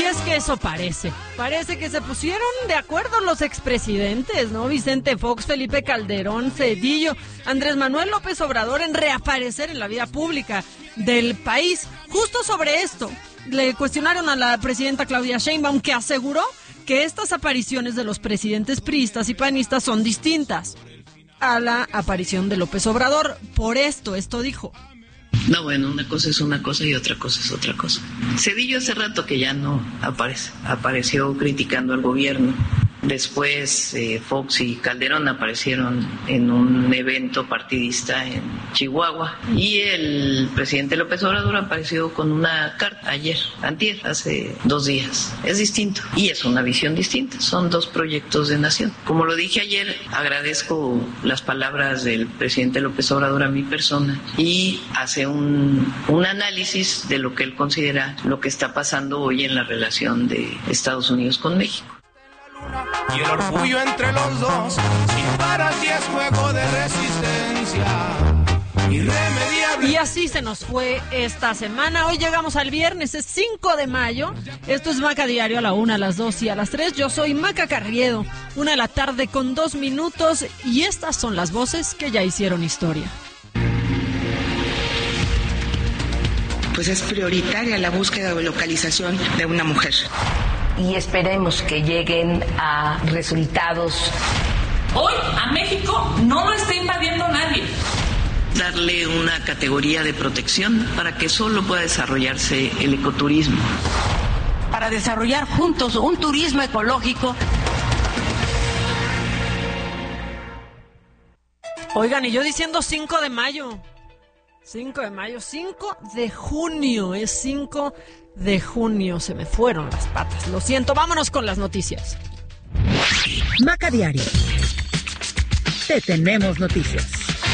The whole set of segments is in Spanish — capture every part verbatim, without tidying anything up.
es que eso parece. Parece que se pusieron de acuerdo los expresidentes, ¿no? Vicente Fox, Felipe Calderón, Zedillo, Andrés Manuel López Obrador en reaparecer en la vida pública del país. Justo sobre esto, le cuestionaron a la presidenta Claudia Sheinbaum, que aseguró que estas apariciones de los presidentes priistas y panistas son distintas a la aparición de López Obrador. Por esto, esto dijo. No, bueno, una cosa es una cosa y otra cosa es otra cosa. Zedillo hace rato que ya no aparece, apareció criticando al gobierno. Después eh, Fox y Calderón aparecieron en un evento partidista en Chihuahua y el presidente López Obrador apareció con una carta ayer, antier, hace dos días. Es distinto y es una visión distinta, son dos proyectos de nación. Como lo dije ayer, agradezco las palabras del presidente López Obrador a mi persona y hace un, un análisis de lo que él considera lo que está pasando hoy en la relación de Estados Unidos con México. Y el orgullo entre los dos, si para ti es juego de resistencia irremediable. Y así se nos fue esta semana. Hoy llegamos al viernes, es cinco de mayo. Esto es Maca Diario a la una, a las dos y a las tres. Yo soy Maca Carriedo, una de la tarde con dos minutos. Y estas son las voces que ya hicieron historia. Pues es prioritaria la búsqueda o localización de una mujer. Y esperemos que lleguen a resultados. Hoy a México no lo está invadiendo nadie. Darle una categoría de protección para que solo pueda desarrollarse el ecoturismo. Para desarrollar juntos un turismo ecológico. Oigan, y yo diciendo cinco de mayo. cinco de mayo, cinco de junio, es cinco de junio, se me fueron las patas, lo siento, vámonos con las noticias. Maca Diario, te tenemos noticias.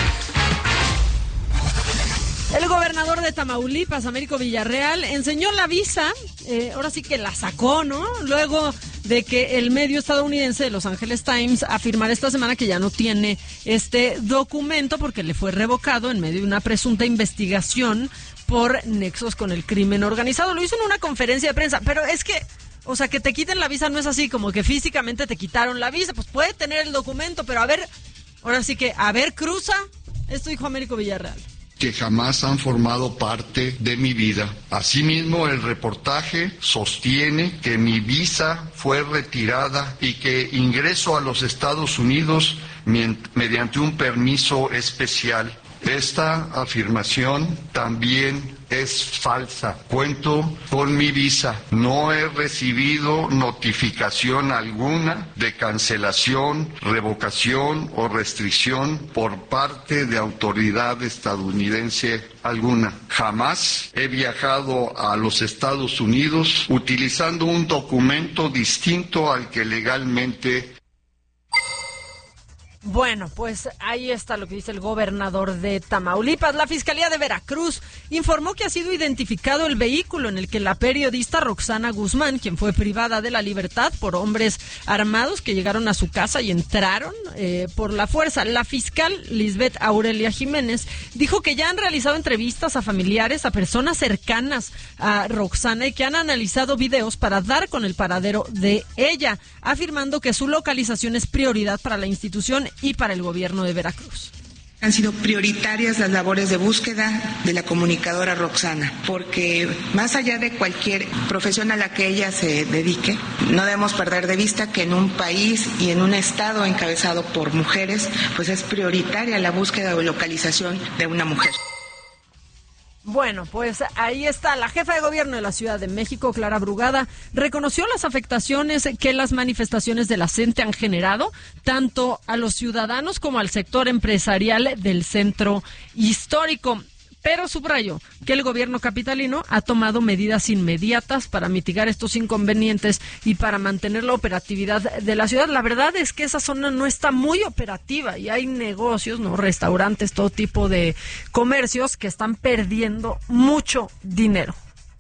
El gobernador de Tamaulipas, Américo Villarreal, enseñó la visa, eh, ahora sí que la sacó, ¿no? Luego de que el medio estadounidense de Los Angeles Times afirmara esta semana que ya no tiene este documento porque le fue revocado en medio de una presunta investigación por nexos con el crimen organizado. Lo hizo en una conferencia de prensa, pero es que, o sea, que te quiten la visa no es así, como que físicamente te quitaron la visa, pues puede tener el documento, pero a ver, ahora sí que, a ver, cruza, esto dijo Américo Villarreal. Que jamás han formado parte de mi vida. Asimismo, el reportaje sostiene que mi visa fue retirada y que ingreso a los Estados Unidos mediante un permiso especial. Esta afirmación también es falsa. Cuento con mi visa. No he recibido notificación alguna de cancelación, revocación o restricción por parte de autoridad estadounidense alguna. Jamás he viajado a los Estados Unidos utilizando un documento distinto al que legalmente. Bueno, pues ahí está lo que dice el gobernador de Tamaulipas. La Fiscalía de Veracruz informó que ha sido identificado el vehículo en el que la periodista Roxana Guzmán, quien fue privada de la libertad por hombres armados que llegaron a su casa y entraron eh, por la fuerza. La fiscal Lisbeth Aurelia Jiménez dijo que ya han realizado entrevistas a familiares, a personas cercanas a Roxana y que han analizado videos para dar con el paradero de ella, afirmando que su localización es prioridad para la institución y para el gobierno de Veracruz. Han sido prioritarias las labores de búsqueda de la comunicadora Roxana, porque más allá de cualquier profesión a la que ella se dedique, no debemos perder de vista que en un país y en un estado encabezado por mujeres, pues es prioritaria la búsqueda o localización de una mujer. Bueno, pues ahí está. La jefa de gobierno de la Ciudad de México, Clara Brugada, reconoció las afectaciones que las manifestaciones de la C E N T E han generado, tanto a los ciudadanos como al sector empresarial del centro histórico. Pero subrayó que el gobierno capitalino ha tomado medidas inmediatas para mitigar estos inconvenientes y para mantener la operatividad de la ciudad. La verdad es que esa zona no está muy operativa y hay negocios, no restaurantes, todo tipo de comercios que están perdiendo mucho dinero.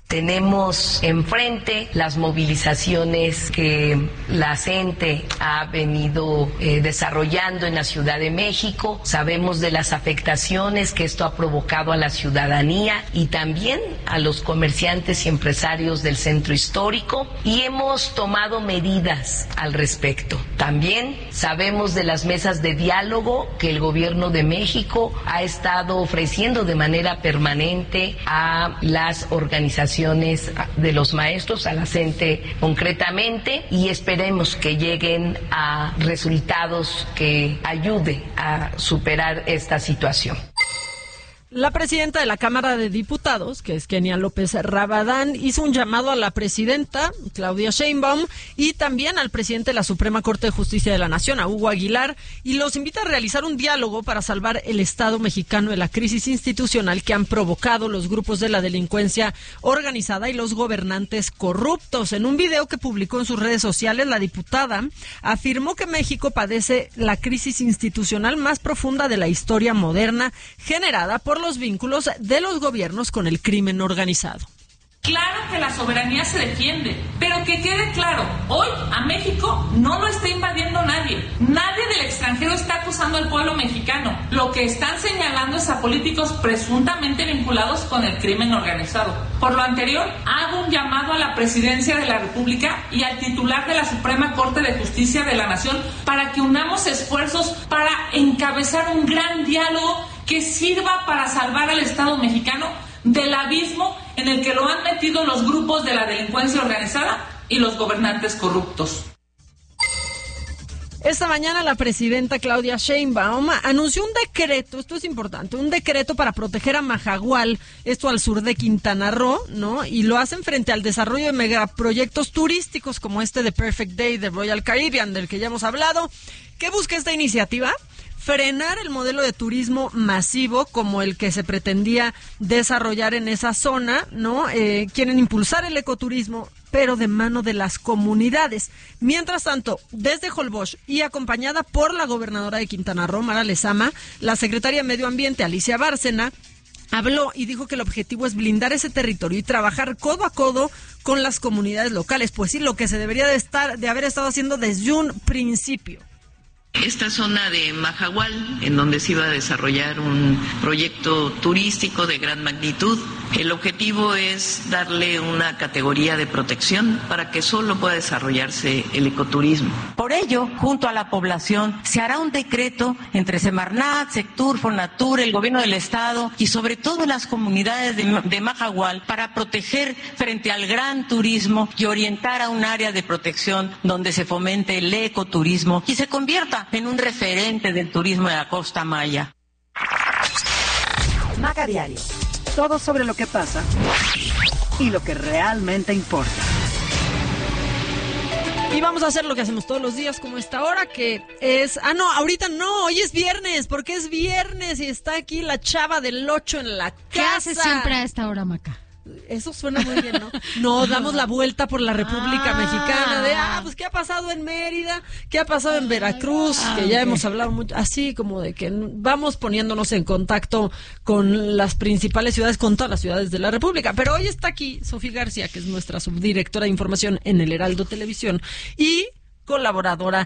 Tenemos enfrente las movilizaciones que la gente ha venido eh, desarrollando en la Ciudad de México. Sabemos de las afectaciones que esto ha provocado a la ciudadanía y también a los comerciantes y empresarios del centro histórico, y hemos tomado medidas al respecto. También sabemos de las mesas de diálogo que el Gobierno de México ha estado ofreciendo de manera permanente a las organizaciones de los maestros, a la gente concretamente, y esperemos que lleguen a resultados que ayuden a superar esta situación. La presidenta de la Cámara de Diputados, que es Kenia López Rabadán, hizo un llamado a la presidenta, Claudia Sheinbaum, y también al presidente de la Suprema Corte de Justicia de la Nación, a Hugo Aguilar, y los invita a realizar un diálogo para salvar el Estado mexicano de la crisis institucional que han provocado los grupos de la delincuencia organizada y los gobernantes corruptos. En un video que publicó en sus redes sociales, la diputada afirmó que México padece la crisis institucional más profunda de la historia moderna, generada por los vínculos de los gobiernos con el crimen organizado. Claro que la soberanía se defiende, pero que quede claro, hoy a México no lo está invadiendo nadie. Nadie del extranjero está acusando al pueblo mexicano. Lo que están señalando es a políticos presuntamente vinculados con el crimen organizado. Por lo anterior, hago un llamado a la Presidencia de la República y al titular de la Suprema Corte de Justicia de la Nación para que unamos esfuerzos para encabezar un gran diálogo que sirva para salvar al Estado mexicano del abismo en el que lo han metido los grupos de la delincuencia organizada y los gobernantes corruptos. Esta mañana la presidenta Claudia Sheinbaum anunció un decreto, esto es importante, un decreto para proteger a Majagual, esto al sur de Quintana Roo, ¿no? Y lo hacen frente al desarrollo de megaproyectos turísticos como este de Perfect Day de Royal Caribbean, del que ya hemos hablado. ¿Qué busca esta iniciativa? Frenar el modelo de turismo masivo como el que se pretendía desarrollar en esa zona, ¿no? Eh, quieren impulsar el ecoturismo, pero de mano de las comunidades. Mientras tanto, desde Holbox y acompañada por la gobernadora de Quintana Roo, Mara Lezama, la secretaria de Medio Ambiente, Alicia Bárcena, habló y dijo que el objetivo es blindar ese territorio y trabajar codo a codo con las comunidades locales. Pues sí, lo que se debería de estar, de haber estado haciendo desde un principio. Esta zona de Majagual, en donde se iba a desarrollar un proyecto turístico de gran magnitud, el objetivo es darle una categoría de protección para que solo pueda desarrollarse el ecoturismo. Por ello, junto a la población, se hará un decreto entre Semarnat, Sectur, Fonatur, el gobierno del estado y sobre todo las comunidades de, de Majagual para proteger frente al gran turismo y orientar a un área de protección donde se fomente el ecoturismo y se convierta en un referente del turismo de la Costa Maya. Maca Diario. Todo sobre lo que pasa y lo que realmente importa. Y vamos a hacer lo que hacemos todos los días, como esta hora, que es... Ah, no, ahorita no, hoy es viernes, porque es viernes y está aquí la chava del ocho en la casa. ¿Qué haces siempre a esta hora, Maca? Eso suena muy bien, ¿no? No, damos la vuelta por la República ah, Mexicana de, ah, pues, ¿qué ha pasado en Mérida? ¿Qué ha pasado en Veracruz? Ah, que ya okay. hemos hablado mucho, así como de que vamos poniéndonos en contacto con las principales ciudades, con todas las ciudades de la República. Pero hoy está aquí Sofía García, que es nuestra subdirectora de información en el Heraldo Televisión y colaboradora